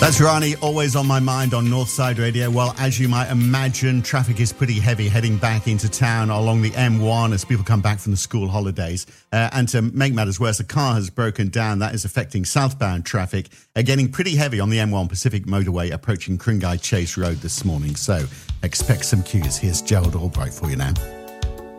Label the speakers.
Speaker 1: That's Rani, always on my mind on Northside Radio. Well, as you might imagine, traffic is pretty heavy heading back into town along the M1 as people come back from the school holidays. And to make matters worse, a car has broken down. That is affecting southbound traffic, getting pretty heavy on the M1 Pacific Motorway approaching Kringai Chase Road this morning. So expect some queues. Here's Gerald Albright for you now.